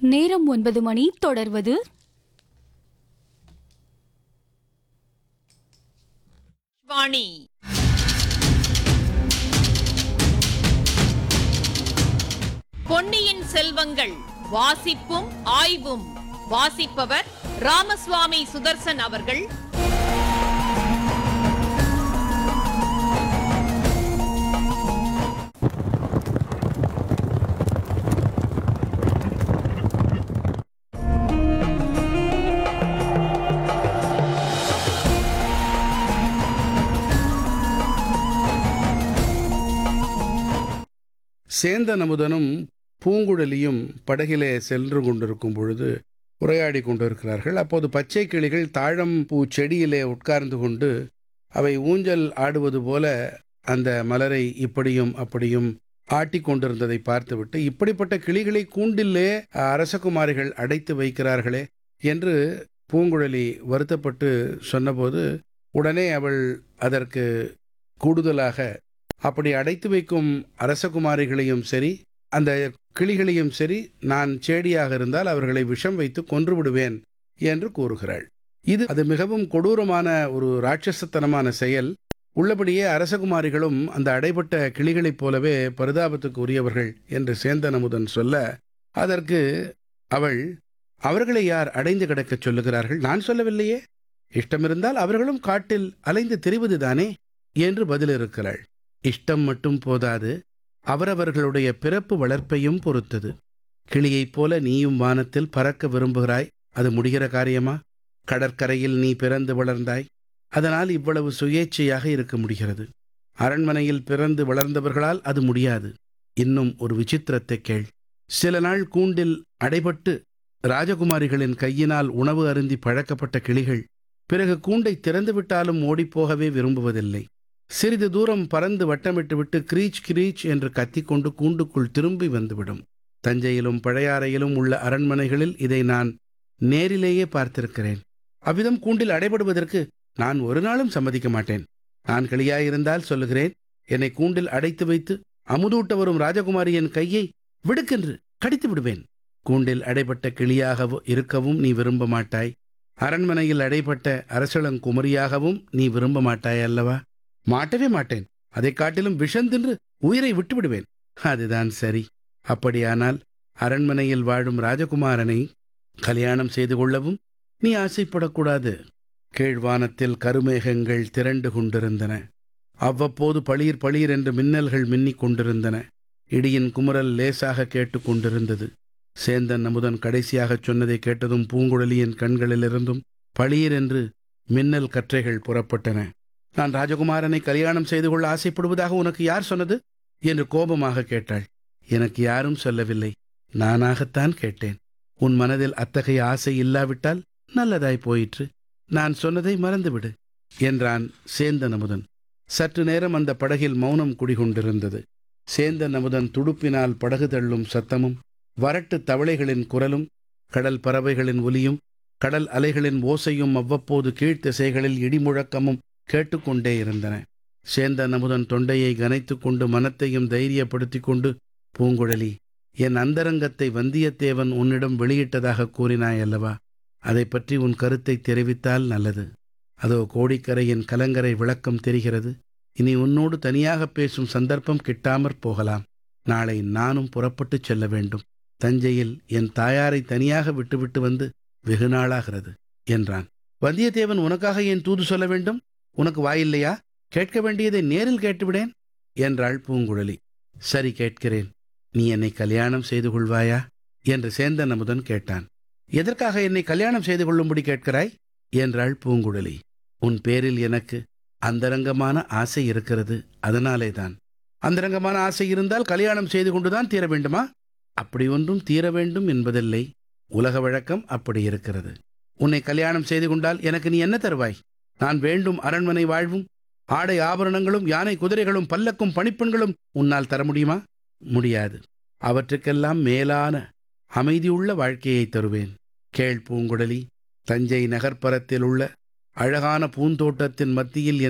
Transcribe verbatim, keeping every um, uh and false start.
நேரம் ஒன்பது மணி. தொடர்வது வாணி. பொன்னியின் செல்வங்கள் வாசிப்பும் ஆய்வும். வாசிப்பவர் ராமசுவாமி சுதர்சன் அவர்கள். சேந்தன் அமுதனும் பூங்குழலியும் படகிலே சென்று கொண்டிருக்கும் பொழுது உரையாடி கொண்டிருக்கிறார்கள். அப்போது பச்சை கிளிகள் தாழம்பூ செடியிலே உட்கார்ந்து கொண்டு அவை ஊஞ்சல் ஆடுவது போல அந்த மலரை இப்படியும் அப்படியும் ஆட்டிக் கொண்டிருந்ததை பார்த்துவிட்டு, இப்படிப்பட்ட கிளிகளை கூண்டிலே அரசகுமாரிகள் அடைத்து வைக்கிறார்களே என்று பூங்குழலி வருத்தப்பட்டு சொன்னபோது, உடனே அவள் அதற்கு கூடுதலாக, அப்படி அடைத்து வைக்கும் அரசகுமாரிகளையும் சரி அந்த கிளிகளையும் சரி நான் சேடியாக இருந்தால் அவர்களை விஷம் வைத்து கொன்று விடுவேன் என்று கூறுகிறாள். இது அது மிகவும் கொடூரமான ஒரு ராட்சசத்தனமான செயல். உள்ளபடியே அரசகுமாரிகளும் அந்த அடைபட்ட கிளிகளைப் போலவே பரிதாபத்துக்கு உரியவர்கள் என்று சேந்தன் அமுதன் சொல்ல, அதற்கு அவள், அவர்களை யார் அடைந்து கிடக்கச் சொல்லுகிறார்கள்? நான் சொல்லவில்லையே. இஷ்டமிருந்தால் அவர்களும் காட்டில் அலைந்து திரிவதுதானே என்று பதிலிருக்கிறாள். இஷ்டம் மட்டும் போதாது, அவரவர்களுடைய பிறப்பு வளர்ப்பையும் பொறுத்தது. கிளியைப் போல நீயும் வானத்தில் பறக்க விரும்புகிறாய். அது முடிகிற காரியமா? கடற்கரையில் நீ பிறந்து வளர்ந்தாய். அதனால் இவ்வளவு சுயேச்சையாக இருக்க முடிகிறது. அரண்மனையில் பிறந்து வளர்ந்தவர்களால் அது முடியாது. இன்னும் ஒரு விசித்திரத்தை கேள். சில நாள் கூண்டில் அடைபட்டு ராஜகுமாரிகளின் கையினால் உணவு அருந்தி பழக்கப்பட்ட கிளிகள் பிறகு கூண்டை திறந்துவிட்டாலும் ஓடிப்போகவே விரும்புவதில்லை. சிறிது தூரம் பறந்து வட்டமிட்டு விட்டு கிரீச் கிரீச் என்று கத்திக்கொண்டு கூண்டுக்குள் திரும்பி வந்துவிடும். தஞ்சையிலும் பழையாறையிலும் உள்ள அரண்மனைகளில் இதை நான் நேரிலேயே பார்த்திருக்கிறேன். அவ்விதம் கூண்டில் அடைபடுவதற்கு நான் ஒரு நாளும் சம்மதிக்க மாட்டேன். நான் கிளியாயிருந்தால் சொல்லுகிறேன், என்னை கூண்டில் அடைத்து வைத்து அமுதூட்ட வரும் ராஜகுமாரியின் கையை விடுக்கென்று கடித்து விடுவேன். கூண்டில் அடைபட்ட கிளியாக இருக்கவும் நீ விரும்ப மாட்டாய். அரண்மனையில் அடைபட்ட அரசளங்குமரியாகவும் நீ விரும்ப மாட்டாய் அல்லவா? மாட்டவே மாட்டேன். அதை காட்டிலும் விஷந்தின்று உயிரை விட்டு விடுவேன். அதுதான் சரி. அப்படியானால் அரண்மனையில் வாழும் ராஜகுமாரனை கல்யாணம் செய்து கொள்ளவும் நீ ஆசைப்படக்கூடாது. கீழ்வானத்தில் கருமேகங்கள் திரண்டு கொண்டிருந்தன. அவ்வப்போது பளீர் பளீர் என்று மின்னல்கள் மின்னிக் கொண்டிருந்தன. இடியின் குமுறல் லேசாக கேட்டு கொண்டிருந்தது. சேந்தன் அமுதன் கடைசியாகச் சொன்னதை கேட்டதும் பூங்குழலியின் கண்களிலிருந்தும் பளீர் என்று மின்னல் கற்றைகள் புறப்பட்டன. நான் ராஜகுமாரனை கல்யாணம் செய்து கொள்ள ஆசைப்படுவதாக உனக்கு யார் சொன்னது என்று கோபமாக கேட்டாள். எனக்கு யாரும் சொல்லவில்லை, நானாகத்தான் கேட்டேன். உன் மனதில் அத்தகைய ஆசை இல்லாவிட்டால் நல்லதாய் போயிற்று. நான் சொன்னதை மறந்துவிடு என்றான் சேந்தன் அமுதன். சற்று நேரம் அந்த படகில் மௌனம் குடிகொண்டிருந்தது. சேந்தன் அமுதன் துடுப்பினால் படகு தள்ளும் சத்தமும், வரட்டு தவளைகளின் குரலும், கடல் பறவைகளின் ஒலியும், கடல் அலைகளின் ஓசையும், அவ்வப்போது கீழ்த்திசைகளில் இடிமுழக்கமும் கேட்டுக்கொண்டே இருந்தன. சேந்தன் அமுதன் தொண்டையை கனைத்து கொண்டு மனத்தையும் தைரியப்படுத்தி கொண்டு, பூங்குழலி, என் அந்தரங்கத்தை வந்தியத்தேவன் உன்னிடம் வெளியிட்டதாக கூறினாய் அல்லவா? அதை பற்றி உன் கருத்தை தெரிவித்தால் நல்லது. அதோ கோடிக்கரையின் கலங்கரை விளக்கம் தெரிகிறது. இனி உன்னோடு தனியாக பேசும் சந்தர்ப்பம் கிட்டாமற் போகலாம். நாளை நானும் புறப்பட்டுச் செல்ல வேண்டும். தஞ்சையில் என் தாயாரை தனியாக விட்டுவிட்டு வந்து வெகு நாளாகிறது என்றான். வந்தியத்தேவன் உனக்காக ஏன் தூது சொல்ல வேண்டும்? உனக்கு வாயில்லையா? கேட்க வேண்டியதை நேரில் கேட்டுவிடேன் என்றாள் பூங்குழலி. சரி, கேட்கிறேன். நீ என்னை கல்யாணம் செய்து கொள்வாயா என்று சேந்தன் அமுதன் கேட்டான். எதற்காக என்னை கல்யாணம் செய்து கொள்ளும்படி கேட்கிறாய் என்றாள் பூங்குழலி. உன் பேரில் எனக்கு அந்தரங்கமான ஆசை இருக்கிறது, அதனாலே தான். அந்தரங்கமான ஆசை இருந்தால் கல்யாணம் செய்து கொண்டுதான் தீர வேண்டுமா? அப்படி ஒன்றும் தீர வேண்டும் என்பதில்லை. உலக வழக்கம் அப்படி இருக்கிறது. உன்னை கல்யாணம் செய்து கொண்டால் எனக்கு நீ என்ன தருவாய்? நான் வேண்டும் அரண்மனை வாழ்வும், ஆடை ஆபரணங்களும், யானை குதிரைகளும், பல்லக்கும் பணிப்பெண்களும் உன்னால் தர முடியுமா? முடியாது. அவற்றுக்கெல்லாம் மேலான அமைதியுள்ள வாழ்க்கையை தருவேன். கேள் பூங்குழலி, தஞ்சை நகர்ப்புறத்தில் உள்ள அழகான பூந்தோட்டத்தின் மத்தியில் என்